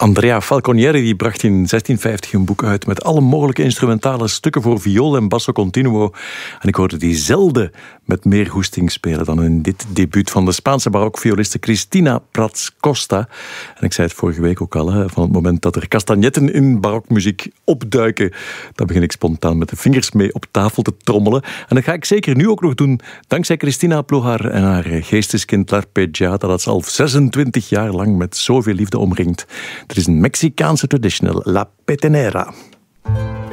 Andrea Falconieri die bracht in 1650 een boek uit met alle mogelijke instrumentale stukken voor viool en basso continuo. En ik hoorde die zelden met meer goesting spelen dan in dit debuut van de Spaanse barokvioliste Cristina Prats Costa. En ik zei het vorige week ook al, van het moment dat er castagnetten in barokmuziek opduiken, dan begin ik spontaan met de vingers mee op tafel te trommelen. En dat ga ik zeker nu ook nog doen, dankzij Cristina Ploegar en haar geesteskind L'Arpeggiata, dat ze al 26 jaar lang met zoveel liefde omringt. Het is een Mexicaanse traditional, La Petenera.